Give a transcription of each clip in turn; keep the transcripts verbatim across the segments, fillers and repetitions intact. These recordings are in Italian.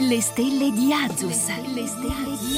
Le stelle di Azus. Le stelle di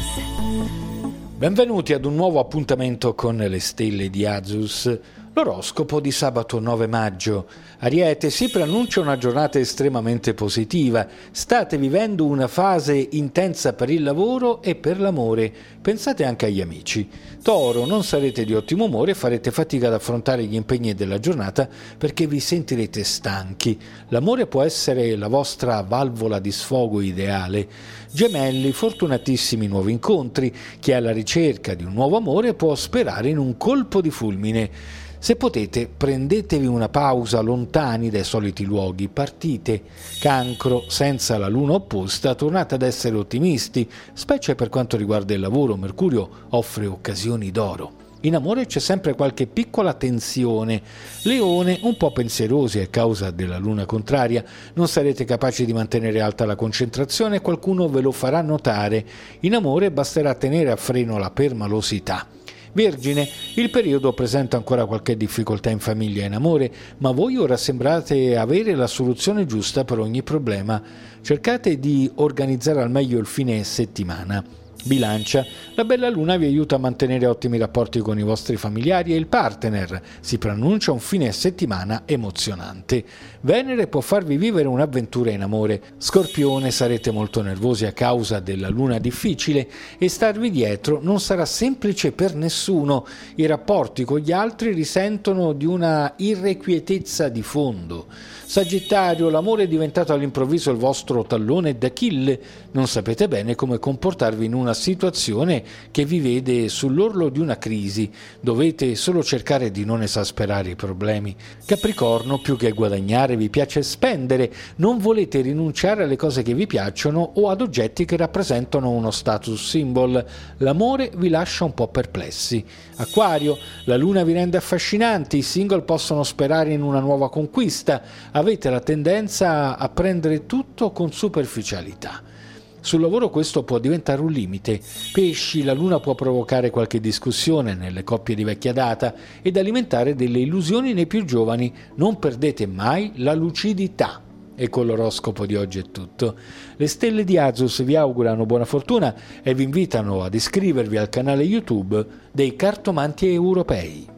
Azus. Benvenuti ad un nuovo appuntamento con le stelle di Azus. L'oroscopo di sabato nove maggio. Ariete, si preannuncia una giornata estremamente positiva. State vivendo una fase intensa per il lavoro e per l'amore. Pensate anche agli amici. Toro, non sarete di ottimo umore e farete fatica ad affrontare gli impegni della giornata perché vi sentirete stanchi. L'amore può essere la vostra valvola di sfogo ideale. Gemelli, fortunatissimi nuovi incontri. Chi è alla ricerca di un nuovo amore può sperare in un colpo di fulmine. Se potete, prendetevi una pausa lontani dai soliti luoghi, partite. Cancro, senza la luna opposta, tornate ad essere ottimisti, specie per quanto riguarda il lavoro. Mercurio offre occasioni d'oro. In amore c'è sempre qualche piccola tensione. Leone, un po' pensierosi a causa della luna contraria, non sarete capaci di mantenere alta la concentrazione e qualcuno ve lo farà notare. In amore basterà tenere a freno la permalosità. Vergine, il periodo presenta ancora qualche difficoltà in famiglia e in amore, ma voi ora sembrate avere la soluzione giusta per ogni problema. Cercate di organizzare al meglio il fine settimana. Bilancia, la bella luna vi aiuta a mantenere ottimi rapporti con i vostri familiari e il partner. Si preannuncia un fine settimana emozionante. Venere può farvi vivere un'avventura in amore. Scorpione, sarete molto nervosi a causa della luna difficile e starvi dietro non sarà semplice per nessuno. I rapporti con gli altri risentono di una irrequietezza di fondo. Sagittario, l'amore è diventato all'improvviso il vostro tallone d'Achille. Non sapete bene come comportarvi in una situazione che vi vede sull'orlo di una crisi. Dovete solo cercare di non esasperare i problemi. Capricorno, più che guadagnare vi piace spendere. Non volete rinunciare alle cose che vi piacciono o ad oggetti che rappresentano uno status symbol. L'amore vi lascia un po' perplessi. Acquario, la luna vi rende affascinanti. I single possono sperare in una nuova conquista. Avete la tendenza a prendere tutto con superficialità. Sul lavoro questo può diventare un limite. Pesci, la luna può provocare qualche discussione nelle coppie di vecchia data ed alimentare delle illusioni nei più giovani. Non perdete mai la lucidità. E con l'oroscopo di oggi è tutto. Le stelle di Azus vi augurano buona fortuna e vi invitano ad iscrivervi al canale YouTube dei Cartomanti Europei.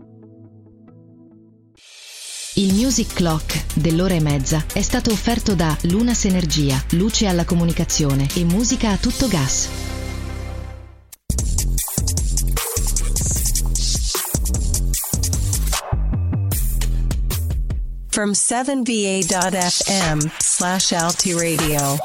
Il Music Clock dell'ora e mezza è stato offerto da Lunas Energia, luce alla comunicazione e musica a tutto gas. From seven v a dot f m slash Alti Radio.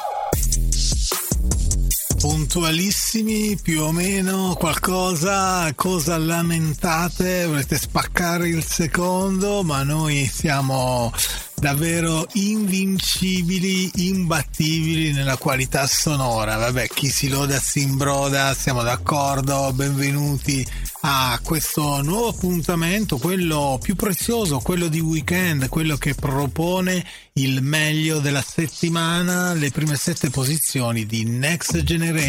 Puntualissimi, più o meno, qualcosa, cosa lamentate? Volete spaccare il secondo? Ma noi siamo davvero invincibili, imbattibili nella qualità sonora. Vabbè, chi si loda si imbroda, siamo d'accordo. Benvenuti a questo nuovo appuntamento, quello più prezioso, quello di weekend, quello che propone il meglio della settimana, le prime sette posizioni di Next Generation.